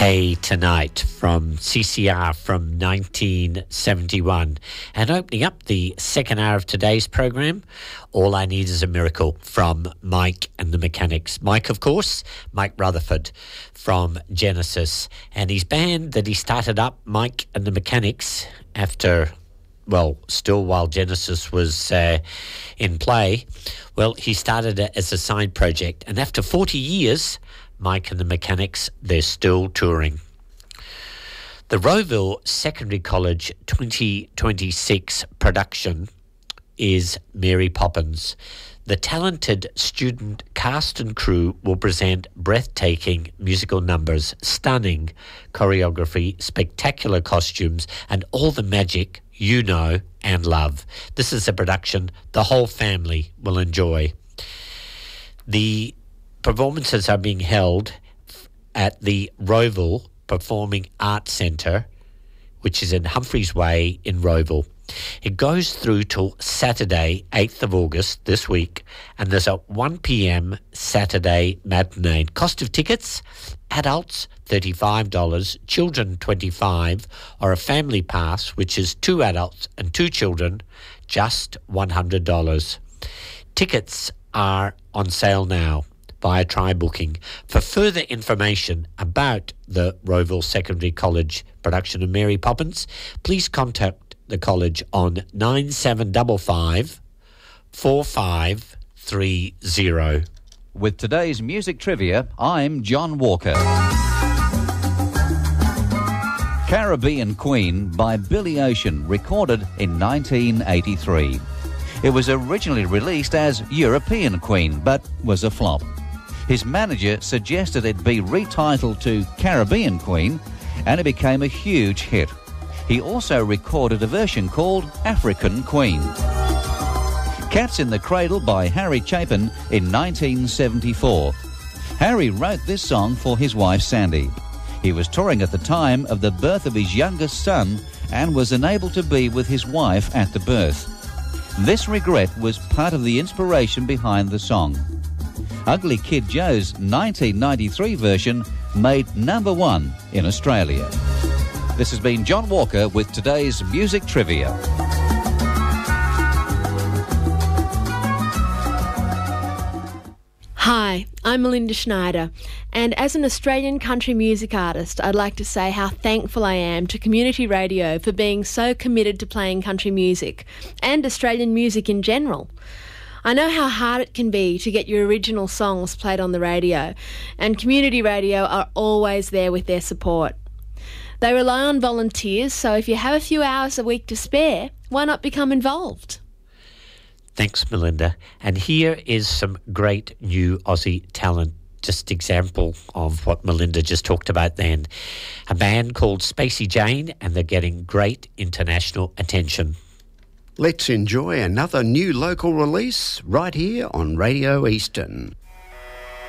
Hey Tonight from CCR from 1971. And opening up the second hour of today's program, All I Need Is a Miracle from Mike and the Mechanics. Mike, of course, Mike Rutherford from Genesis. And his band that he started up, Mike and the Mechanics, after... well, still while Genesis was in play, well, he started it as a side project. And after 40 years, Mike and the Mechanics, they're still touring. The Rowville Secondary College 2026 production is Mary Poppins. The talented student cast and crew will present breathtaking musical numbers, stunning choreography, spectacular costumes, and all the magic you know and love. This is a production the whole family will enjoy. The performances are being held at the Rowville Performing Arts Centre, which is in Humphreys Way in Rowville. It goes through till Saturday, 8th of August this week, and there's a 1 p.m. Saturday matinee. Cost of tickets, adults $35, children $25, or a family pass, which is 2 adults and 2 children, just $100. Tickets are on sale now via Try Booking. For further information about the Rowville Secondary College production of Mary Poppins, please contact the college on 9755 4530. With today's music trivia, I'm John Walker. Caribbean Queen by Billy Ocean, recorded in 1983. It was originally released as European Queen, but was a flop. His manager suggested it be retitled to Caribbean Queen, and it became a huge hit. He also recorded a version called African Queen. Cats in the Cradle by Harry Chapin in 1974. Harry wrote this song for his wife Sandy. He was touring at the time of the birth of his youngest son and was unable to be with his wife at the birth. This regret was part of the inspiration behind the song. Ugly Kid Joe's 1993 version made #1 in Australia. This has been John Walker with today's music trivia. Hi, I'm Melinda Schneider, and as an Australian country music artist, I'd like to say how thankful I am to community radio for being so committed to playing country music and Australian music in general. I know how hard it can be to get your original songs played on the radio, and community radio are always there with their support. They rely on volunteers, so if you have a few hours a week to spare, why not become involved? Thanks, Melinda. And here is some great new Aussie talent, just example of what Melinda just talked about then. A band called Spacey Jane, and they're getting great international attention. Let's enjoy another new local release right here on Radio Eastern.